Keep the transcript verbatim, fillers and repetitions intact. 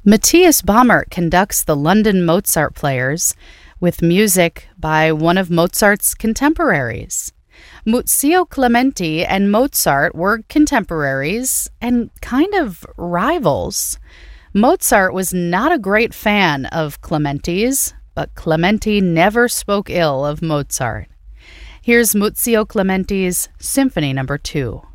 Matthias Baumert conducts the London Mozart Players with music by one of Mozart's contemporaries. Muzio Clementi and Mozart were contemporaries and kind of rivals. Mozart was not a great fan of Clementi's, but Clementi never spoke ill of Mozart. Here's Muzio Clementi's Symphony Number two.